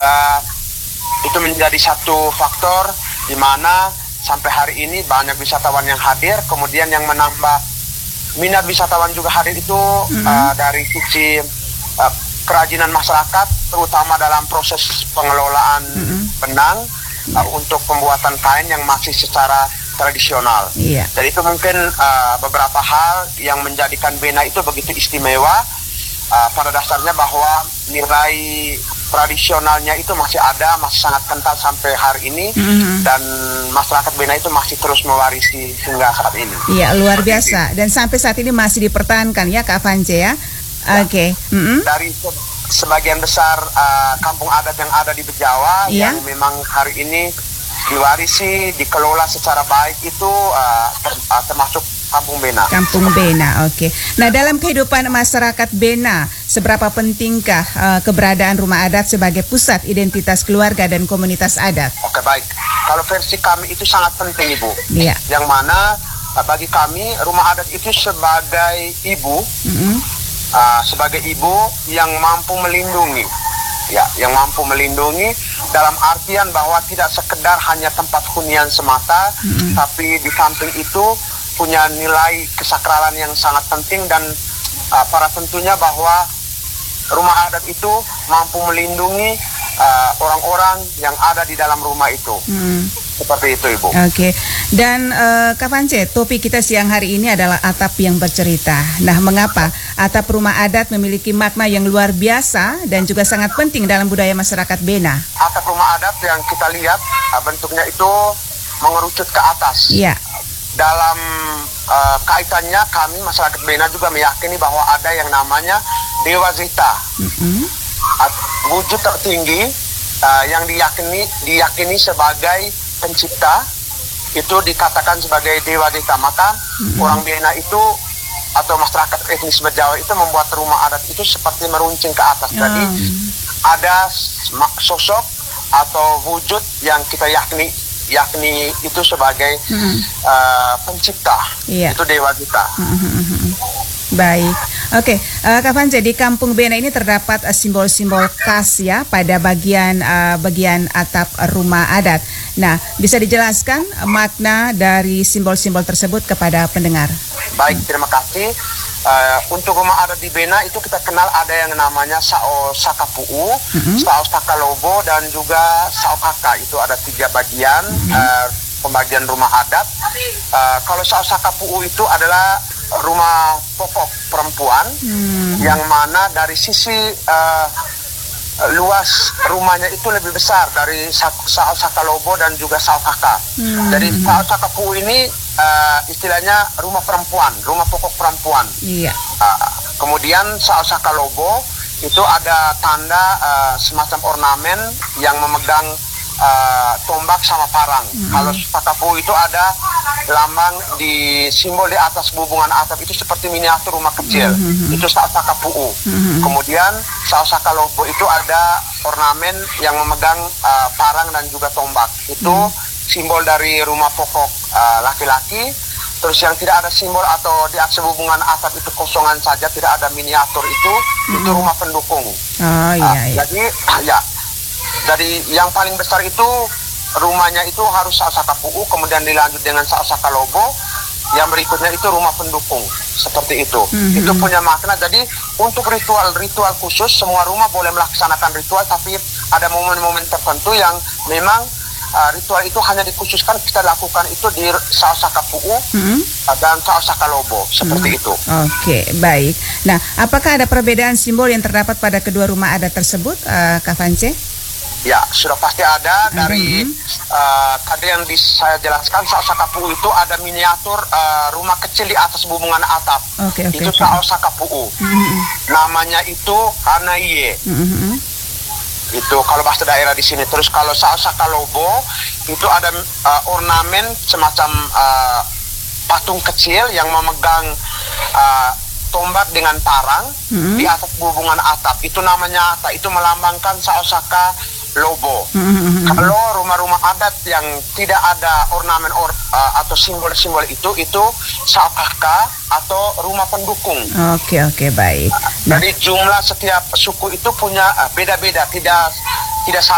itu menjadi satu faktor di mana sampai hari ini banyak wisatawan yang hadir. Kemudian yang menambah minat wisatawan juga hadir itu dari sisi kerajinan masyarakat, terutama dalam proses pengelolaan benang untuk pembuatan kain yang masih secara tradisional. Jadi itu mungkin beberapa hal yang menjadikan Bena itu begitu istimewa. Pada dasarnya bahwa nilai tradisionalnya itu masih ada, masih sangat kental sampai hari ini, dan masyarakat Bena itu masih terus mewarisi hingga saat ini. Iya, luar biasa. Dan sampai saat ini masih dipertahankan ya Kak Vance ya? Oke. Dari sebagian besar kampung adat yang ada di Bejawa, yang memang hari ini diwarisi, dikelola secara baik itu termasuk Kampung Bena. Kampung Bena, oke. Nah, dalam kehidupan masyarakat Bena, seberapa pentingkah keberadaan rumah adat sebagai pusat identitas keluarga dan komunitas adat? Oke, baik. Kalau versi kami itu sangat penting, Ibu. Iya. Yang mana bagi kami rumah adat itu sebagai ibu, sebagai ibu yang mampu melindungi. Ya, yang mampu melindungi dalam artian bahwa tidak sekedar hanya tempat hunian semata, tapi di samping itu punya nilai kesakralan yang sangat penting, dan para tentunya bahwa rumah adat itu mampu melindungi orang-orang yang ada di dalam rumah itu. Seperti itu, Ibu. Oke. Dan Kak Vance, topik kita siang hari ini adalah atap yang bercerita. Nah, mengapa atap rumah adat memiliki makna yang luar biasa dan juga sangat penting dalam budaya masyarakat Bena? Atap rumah adat yang kita lihat bentuknya itu mengerucut ke atas. Iya. Dalam kaitannya kami masyarakat Bena juga meyakini bahwa ada yang namanya Dewa Zeta, wujud tertinggi yang diyakini sebagai pencipta, itu dikatakan sebagai Dewa Zeta. Maka orang Bena itu atau masyarakat etnis Bejawa itu membuat rumah adat itu seperti meruncing ke atas. Jadi ada sosok atau wujud yang kita yakni itu sebagai pencipta, itu Dewa Zeta. Baik, oke. Kak Vance, di Kampung Bena ini terdapat simbol-simbol khas ya pada bagian atap rumah adat. Nah, bisa dijelaskan makna dari simbol-simbol tersebut kepada pendengar? Baik, terima kasih. Untuk rumah adat di Bena itu kita kenal ada yang namanya Sao Sakapuu, Sao Sakalobo, dan juga Sao Kaka. Itu ada 3 bagian pembagian rumah adat. Kalau Sao Sakapuu itu adalah rumah pokok perempuan, yang mana dari sisi luas rumahnya itu lebih besar dari Sao Sakalobo dan juga Sao Kaka. Jadi Sao Sakapuu ini istilahnya rumah perempuan, rumah pokok perempuan. Kemudian Sao Sakalobo itu ada tanda semacam ornamen yang memegang tombak sama parang. Kalau Sakapuu itu ada lambang di simbol di atas hubungan atap itu seperti miniatur rumah kecil. Itu Sao Sakapuu. Kemudian Sao Sakalobo itu ada ornamen yang memegang parang dan juga tombak. Itu simbol dari rumah pokok laki-laki. Terus yang tidak ada simbol atau di atas hubungan atap itu kosongan saja, tidak ada miniatur itu rumah pendukung. Jadi yang paling besar itu rumahnya itu harus Sao Sakapuu, kemudian dilanjut dengan Sao Sakalobo, yang berikutnya itu rumah pendukung. Seperti itu. Itu punya makna. Jadi untuk ritual khusus, semua rumah boleh melaksanakan ritual, tapi ada momen-momen tertentu yang memang ritual itu hanya dikhususkan kita lakukan itu di Sao Sakapuu dan Sao Sakalobo. Seperti itu. Oke, baik. Nah, apakah ada perbedaan simbol yang terdapat pada kedua rumah adat tersebut, Kak Vance? Ya, sudah pasti ada. Dari tadi yang saya jelaskan, Sao Sakapuu itu ada miniatur rumah kecil di atas hubungan atap. Itu Sao Sakapuu. Namanya itu Hanaiye. Itu kalau bahasa daerah di sini. Terus kalau Sao Sakalobo itu ada ornamen semacam patung kecil yang memegang tombak dengan parang di atas hubungan atap. Itu namanya itu melambangkan Sao Sakalobo. Kalau rumah-rumah adat yang tidak ada ornamen atau simbol-simbol itu Sao Kaka atau rumah pendukung. Oke, baik. Jadi jumlah setiap suku itu punya beda-beda, tidak sama.